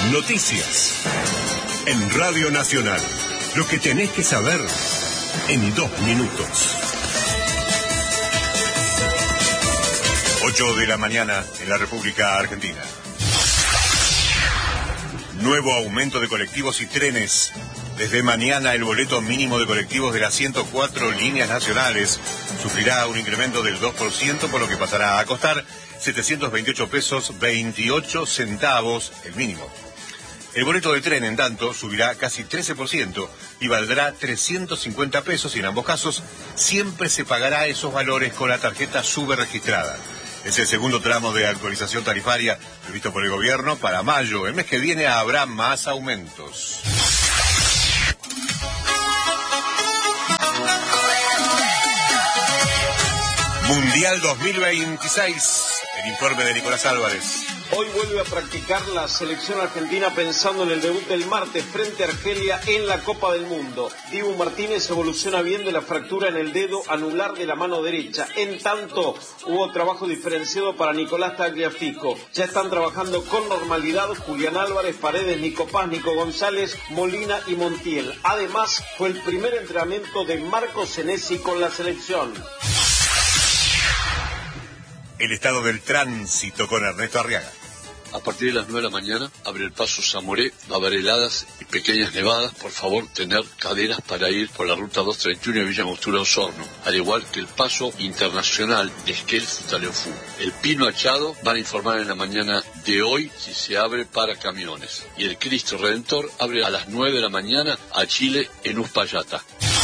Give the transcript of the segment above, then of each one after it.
Noticias. En Radio Nacional. Lo que tenés que saber en 2 minutos. 8 de la mañana en la República Argentina. Nuevo aumento de colectivos y trenes. Desde mañana el boleto mínimo de colectivos de las 104 líneas nacionales sufrirá un incremento del 2%, por lo que pasará a costar 728 pesos 28 centavos el mínimo. El boleto de tren, en tanto, subirá casi 13% y valdrá 350 pesos y en ambos casos siempre se pagará esos valores con la tarjeta SUBE registrada. Es el segundo tramo de actualización tarifaria previsto por el gobierno para mayo. El mes que viene habrá más aumentos. Mundial 2026. El informe de Nicolás Álvarez. Hoy vuelve a practicar la selección argentina pensando en el debut del martes frente a Argelia en la Copa del Mundo. Dibu Martínez evoluciona bien de la fractura en el dedo anular de la mano derecha. En tanto, hubo trabajo diferenciado para Nicolás Tagliafico. Ya están trabajando con normalidad Julián Álvarez, Paredes, Nico Paz, Nico González, Molina y Montiel. Además, fue el primer entrenamiento de Marco Senesi con la selección. El estado del tránsito con Ernesto Arriaga. A partir de las 9 de la mañana abre el paso Zamoré, va a haber heladas y pequeñas nevadas. Por favor, tener cadenas para ir por la ruta 231 de Villa Angostura Osorno, al igual que el paso internacional de Esquel Futaleufú. El Pino Achado van a informar en la mañana de hoy si se abre para camiones. Y el Cristo Redentor abre a las 9 de la mañana a Chile en Uspallata.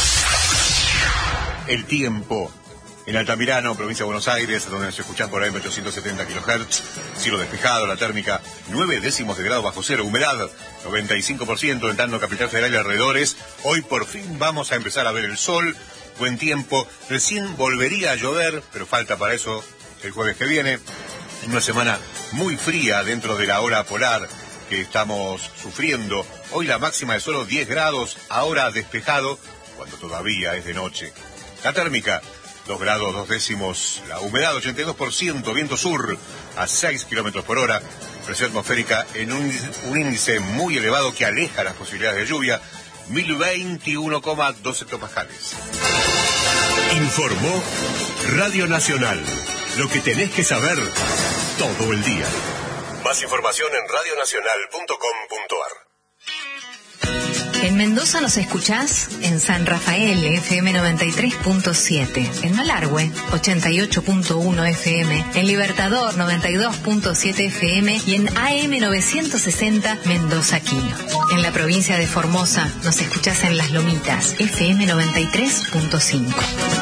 El tiempo. En Altamirano, provincia de Buenos Aires, donde se escuchan por ahí 870 kHz, cielo despejado, la térmica 9 décimos de grado bajo cero, humedad 95%, entrando Capital Federal y alrededores. Hoy por fin vamos a empezar a ver el sol, buen tiempo, recién volvería a llover, pero falta para eso el jueves que viene. Una semana muy fría dentro de la hora polar que estamos sufriendo. Hoy la máxima de solo 10 grados, ahora despejado, cuando todavía es de noche. La térmica 2 grados 2 décimos, la humedad 82%, viento sur a 6 kilómetros por hora, presión atmosférica en un índice muy elevado que aleja las posibilidades de lluvia, 1021,12 hectopascales. Informó Radio Nacional. Lo que tenés que saber todo el día. Más información en radionacional.com.ar. En Mendoza nos escuchás en San Rafael, FM 93.7, en Malargüe, 88.1 FM, en Libertador, 92.7 FM y en AM 960 Mendoza Quino. En la provincia de Formosa nos escuchás en Las Lomitas, FM 93.5.